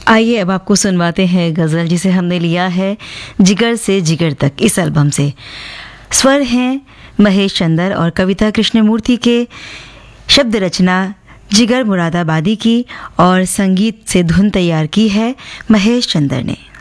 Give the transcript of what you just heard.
आइए अब आपको सुनवाते हैं गज़ल जिसे हमने लिया है जिगर से जिगर तक इस एल्बम से। स्वर हैं महेश चंदर और कविता कृष्णमूर्ति के, शब्द रचना जिगर मुरादाबादी की और संगीत से धुन तैयार की है महेश चंदर ने।